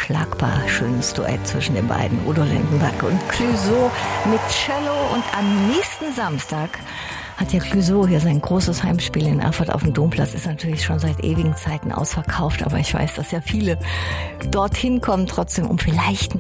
unschlagbar schönes Duett zwischen den beiden, Udo Lindenberg und Clouseau mit Cello. Und am nächsten Samstag hat ja Clouseau hier sein großes Heimspiel in Erfurt auf dem Domplatz. Ist natürlich schon seit ewigen Zeiten ausverkauft, aber ich weiß, dass ja viele dorthin kommen trotzdem, um vielleicht ein